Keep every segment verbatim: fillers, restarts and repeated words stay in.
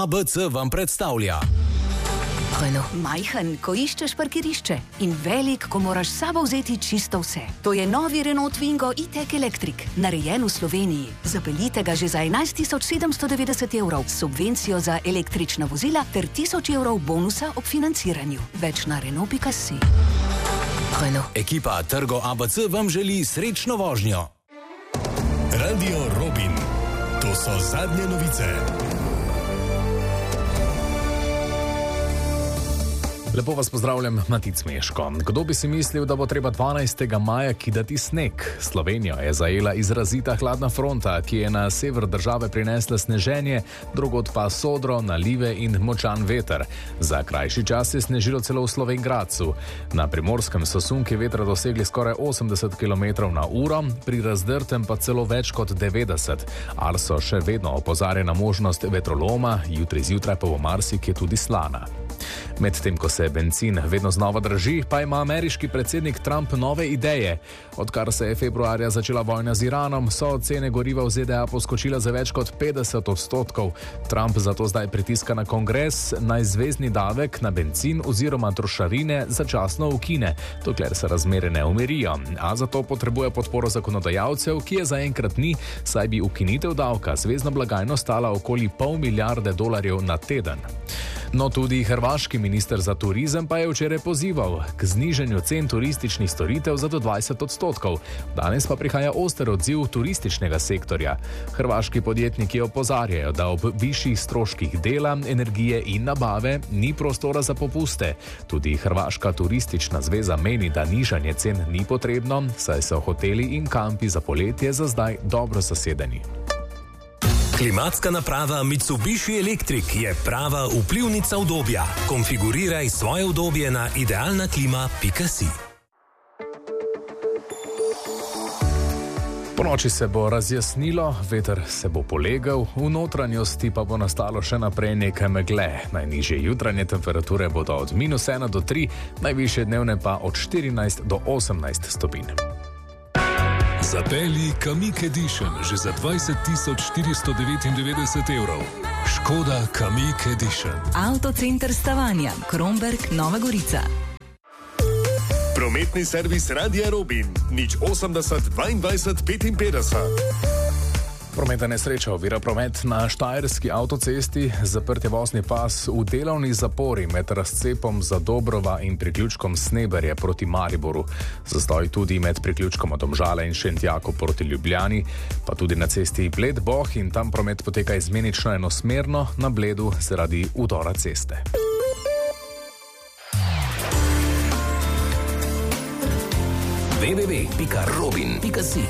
A B C vam predstavlja. Majhen, ko iščeš parkirišče, in velik, ko moraš s sabo vzeti čisto vse. To je novi Renault Twingo e-tech Electric, narejen v Sloveniji. Zapeljite ga že za enajst tisoč sedemsto devetdeset evrov, subvencijo za električna vozila ter tisoč evrov bonusa ob financiranju. Več na Renault pika si. Ekipa Trgo A B C vam želi srečno vožnjo. Radio Robin. To so zadnje novice. Lepo vas pozdravljam, Matic Meško. Kdo bi si mislil, da bo treba dvanajstega maja kidati sneg? Slovenijo je zajela izrazita hladna fronta, ki je na sever države prinesla sneženje, drugod pa sodro, nalive in močan veter. Za krajši čas je snežilo celo v Slovenj Na Primorskem so sunki vetra dosegli skoraj osemdeset kilometrov na uro, pri Razdrtem pa celo več kot devetdeset. Arso še vedno opozarja na možnost vetroloma, jutri zjutraj pa bo marsikje tudi slana. Medtem ko se bencin vedno znova draži, pa ima ameriški predsednik Trump nove ideje. Odkar se je februarja začela vojna z Iranom, so cene goriva v Z D A poskočile za več kot petdeset odstotkov. Trump zato zdaj pritiska na kongres, naj zvezni davek na bencin oziroma trošarine začasno ukine, dokler se razmere ne umirijo. A zato potrebuje podporo zakonodajalcev, ki je zaenkrat ni, saj bi ukinitev davka zvezno blagajno stala okoli pol milijarde dolarjev na teden. No, tudi hrvaški minister za turizem pa je včeraj pozival k znižanju cen turističnih storitev za do dvajset odstotkov. Danes pa prihaja oster odziv turističnega sektorja. Hrvaški podjetniki opozarjajo, da ob višjih stroških dela, energije in nabave ni prostora za popuste. Tudi Hrvaška turistična zveza meni, da nižanje cen ni potrebno, saj so hoteli in kampi za poletje za zdaj dobro zasedeni. Klimatska naprava Mitsubishi Electric je prava vplivnica udobja. Konfiguriraj svoje udobje na idealna klima pika si. Po noči se bo razjasnilo, veter se bo polegal, v notranjosti pa bo nastalo še naprej nekaj megle. Najnižje jutranje temperature bodo od minus ena do tri, najvišje dnevne pa od štirinajst do osemnajst stopinj. Zapelji Kamiq Edition že za dvajset tisoč štiristo devetindevetdeset evrov. Škoda Kamiq Edition. Avtocenter Stavanja, Kromberk, Nova Gorica. Prometni servis Radia Robin. nič osemdeset dvaindvajset petinpetdeset. Prometna nesreča ovira promet na Štajerski avtocesti, zaprt je vozni pas v delovni zapori med razcepom Zadobrova in priključkom Sneberje proti Mariboru. Zastoj tudi med priključkom Domžale in Šentjakov proti Ljubljani, pa tudi na cesti Bled-Boh in tam promet poteka izmenično enosmerno, na Bledu zaradi udora ceste. w w w pika robin pika si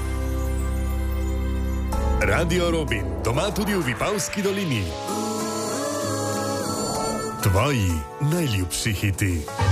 Radio Robin, doma tudi v Vipavski dolini. Tvoji najljubši hiti.